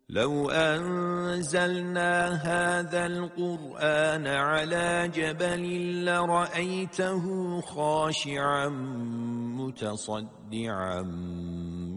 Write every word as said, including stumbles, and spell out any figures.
لو أنزلنا هذا القرآن على جبل لرأيته خاشعا متصدعا